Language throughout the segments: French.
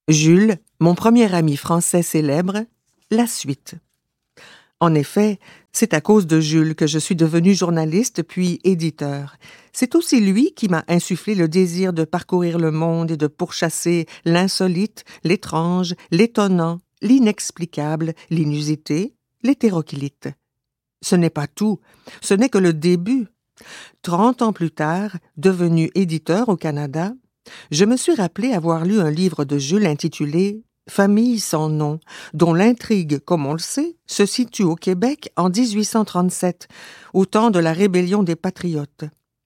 Jules, mon premier ami français célèbre, la suite. En effet, c'est à cause de Jules que je suis devenu journaliste puis éditeur. C'est aussi lui qui m'a insufflé le désir de parcourir le monde et de pourchasser l'insolite, l'étrange, l'étonnant, l'inexplicable, l'inusité, l'hétéroclite. Ce n'est pas tout, ce n'est que le début. 30 ans plus tard, devenu éditeur au Canada, je me suis rappelé avoir lu un livre de Jules intitulé « Famille sans nom », dont l'intrigue, comme on le sait, se situe au Québec en 1837, au temps de la rébellion des Patriotes.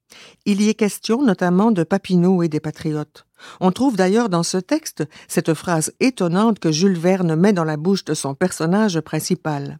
Il y est question notamment de Papineau et des Patriotes. On trouve d'ailleurs dans ce texte cette phrase étonnante que Jules Verne met dans la bouche de son personnage principal.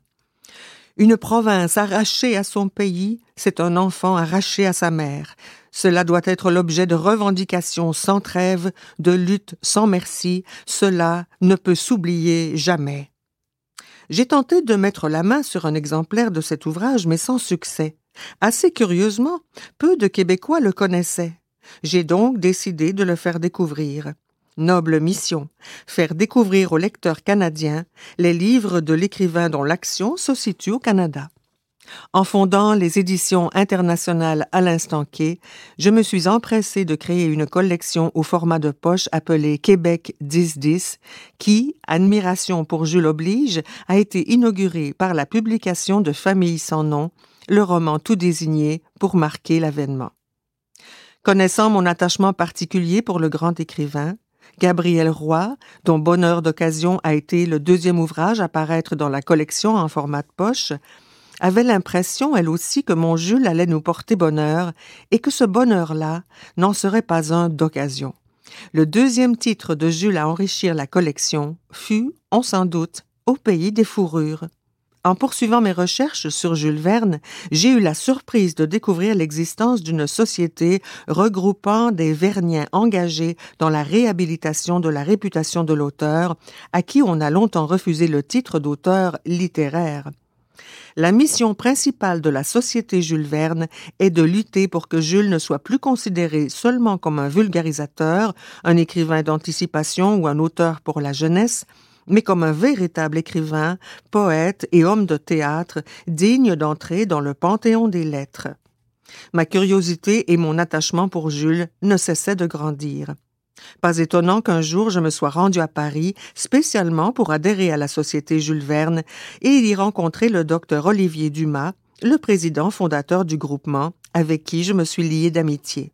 Une province arrachée à son pays, c'est un enfant arraché à sa mère. Cela doit être l'objet de revendications sans trêve, de luttes sans merci. Cela ne peut s'oublier jamais. J'ai tenté de mettre la main sur un exemplaire de cet ouvrage, mais sans succès. Assez curieusement, peu de Québécois le connaissaient. J'ai donc décidé de le faire découvrir. Noble mission, faire découvrir aux lecteurs canadiens les livres de l'écrivain dont l'action se situe au Canada. En fondant les éditions internationales à l'instant Quai, je me suis empressé de créer une collection au format de poche appelée Québec 1010 qui, admiration pour Jules oblige, a été inaugurée par la publication de Famille sans nom, le roman tout désigné pour marquer l'avènement. Connaissant mon attachement particulier pour le grand écrivain, Gabrielle Roy, dont Bonheur d'occasion a été le deuxième ouvrage à paraître dans la collection en format de poche, avait l'impression, elle aussi, que mon Jules allait nous porter bonheur et que ce bonheur-là n'en serait pas un d'occasion. Le deuxième titre de Jules à enrichir la collection fut, on s'en doute, Au pays des fourrures. En poursuivant mes recherches sur Jules Verne, j'ai eu la surprise de découvrir l'existence d'une société regroupant des Verniens engagés dans la réhabilitation de la réputation de l'auteur, à qui on a longtemps refusé le titre d'auteur littéraire. La mission principale de la Société Jules Verne est de lutter pour que Jules ne soit plus considéré seulement comme un vulgarisateur, un écrivain d'anticipation ou un auteur pour la jeunesse, mais comme un véritable écrivain, poète et homme de théâtre digne d'entrer dans le panthéon des lettres. Ma curiosité et mon attachement pour Jules ne cessaient de grandir. Pas étonnant qu'un jour je me sois rendu à Paris spécialement pour adhérer à la Société Jules Verne et y rencontrer le docteur Olivier Dumas, le président fondateur du groupement, avec qui je me suis lié d'amitié.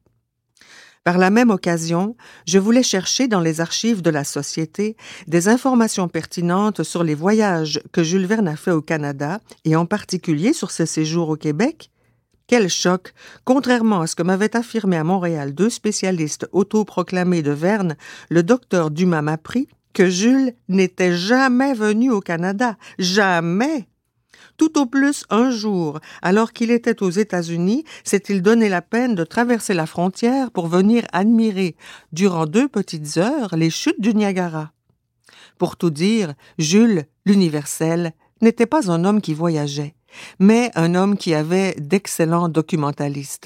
Par la même occasion, je voulais chercher dans les archives de la Société des informations pertinentes sur les voyages que Jules Verne a faits au Canada et en particulier sur ses séjours au Québec. Quel choc! Contrairement à ce que m'avaient affirmé à Montréal 2 spécialistes autoproclamés de Verne, le docteur Dumas m'apprit que Jules n'était jamais venu au Canada. Jamais! Tout au plus un jour, alors qu'il était aux États-Unis, s'est-il donné la peine de traverser la frontière pour venir admirer, durant 2 petites heures, les chutes du Niagara. Pour tout dire, Jules, l'universel, n'était pas un homme qui voyageait, mais un homme qui avait d'excellents documentalistes.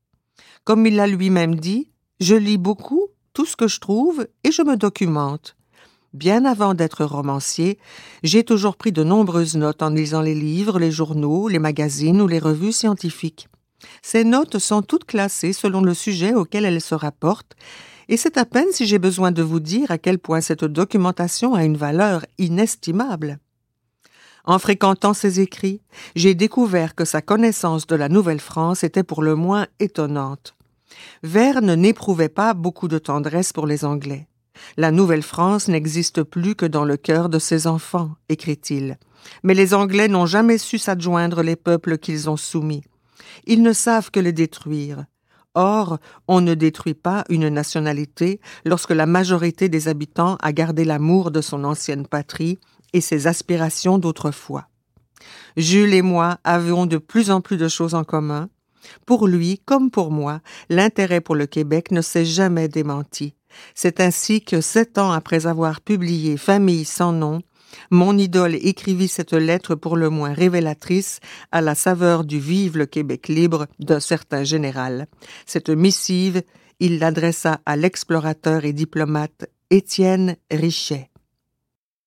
Comme il l'a lui-même dit, je lis beaucoup, tout ce que je trouve, et je me documente. Bien avant d'être romancier, j'ai toujours pris de nombreuses notes en lisant les livres, les journaux, les magazines ou les revues scientifiques. Ces notes sont toutes classées selon le sujet auquel elles se rapportent, et c'est à peine si j'ai besoin de vous dire à quel point cette documentation a une valeur inestimable. En fréquentant ses écrits, j'ai découvert que sa connaissance de la Nouvelle-France était pour le moins étonnante. Verne n'éprouvait pas beaucoup de tendresse pour les Anglais. La Nouvelle-France n'existe plus que dans le cœur de ses enfants, écrit-il. Mais les Anglais n'ont jamais su s'adjoindre les peuples qu'ils ont soumis. Ils ne savent que les détruire. Or, on ne détruit pas une nationalité lorsque la majorité des habitants a gardé l'amour de son ancienne patrie et ses aspirations d'autrefois. Jules et moi avions de plus en plus de choses en commun. Pour lui, comme pour moi, l'intérêt pour le Québec ne s'est jamais démenti. C'est ainsi que 7 ans après avoir publié Famille sans nom, mon idole écrivit cette lettre pour le moins révélatrice à la saveur du Vive le Québec libre d'un certain général. Cette missive, il l'adressa à l'explorateur et diplomate Étienne Richet.